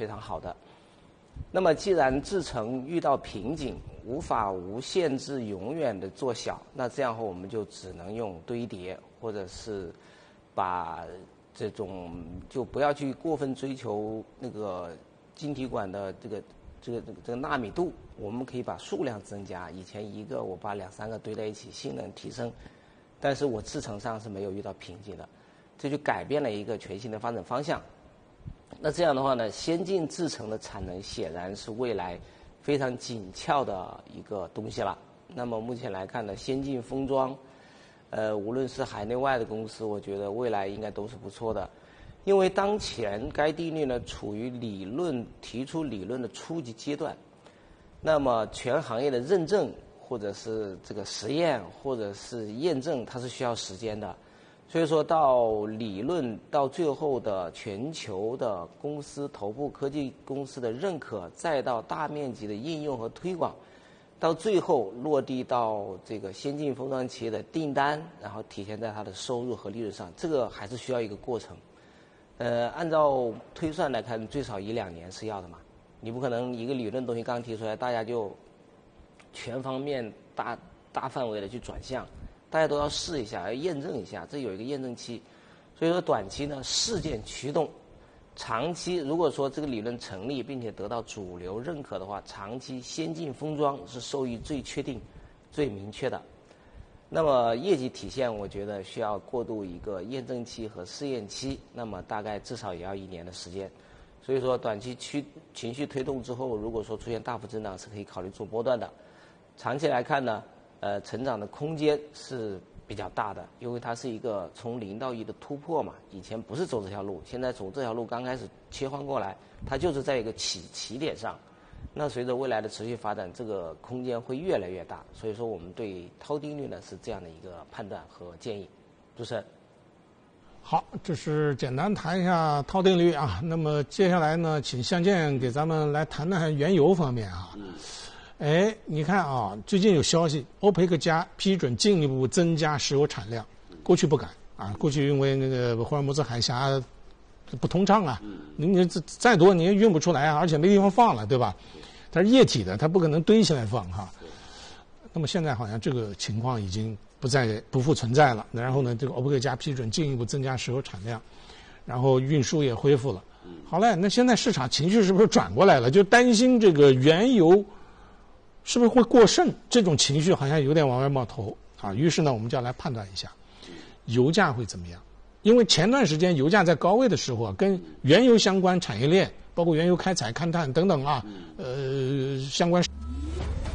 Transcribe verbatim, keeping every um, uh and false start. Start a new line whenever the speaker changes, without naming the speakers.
非常好的。那么既然制程遇到瓶颈，无法无限制永远的做小，那这样后我们就只能用堆叠，或者是把这种就不要去过分追求那个晶体管的这个这个这个这个纳米度，我们可以把数量增加。以前一个我把两三个堆在一起，性能提升，但是我制程上是没有遇到瓶颈的，这就改变了一个全新的发展方向。那这样的话呢，先进制程的产能显然是未来非常紧俏的一个东西了。那么目前来看呢，先进封装，呃，无论是海内外的公司，我觉得未来应该都是不错的。因为当前该定律呢处于理论提出理论的初级阶段，那么全行业的认证或者是这个实验或者是验证，它是需要时间的。所以说到理论到最后的全球的公司头部科技公司的认可，再到大面积的应用和推广，到最后落地到这个先进封装企业的订单，然后体现在它的收入和利润上，这个还是需要一个过程。呃，按照推算来看，最少一两年是要的嘛。你不可能一个理论东西刚提出来，大家就全方面大大范围的去转向。大家都要试一下，要验证一下，这有一个验证期。所以说短期呢事件驱动，长期如果说这个理论成立并且得到主流认可的话，长期先进封装是受益最确定、最明确的。那么业绩体现，我觉得需要过渡一个验证期和试验期，那么大概至少也要一年的时间。所以说短期趋情绪推动之后，如果说出现大幅增长，是可以考虑做波段的。长期来看呢，呃，成长的空间是比较大的，因为它是一个从零到一的突破嘛。以前不是走这条路，现在走这条路刚开始切换过来，它就是在一个起起点上。那随着未来的持续发展，这个空间会越来越大。所以说，我们对涛定律呢是这样的一个判断和建议。主持人，
好，这是简单谈一下涛定律啊。那么接下来呢，请向建给咱们来谈谈原油方面啊。嗯哎，你看啊，最近有消息，欧佩克加批准进一步增加石油产量，过去不敢啊，过去因为那个霍尔木兹海峡不通畅啊，你你再多你也运不出来啊，而且没地方放了，对吧？它是液体的，它不可能堆起来放哈。那么现在好像这个情况已经不再不复存在了。然后呢，这个欧佩克加批准进一步增加石油产量，然后运输也恢复了。好嘞，那现在市场情绪是不是转过来了？就担心这个原油是不是会过剩？这种情绪好像有点往外冒头啊。于是呢，我们就要来判断一下，油价会怎么样？因为前段时间油价在高位的时候啊，跟原油相关产业链，包括原油开采、勘探等等啊，呃，相关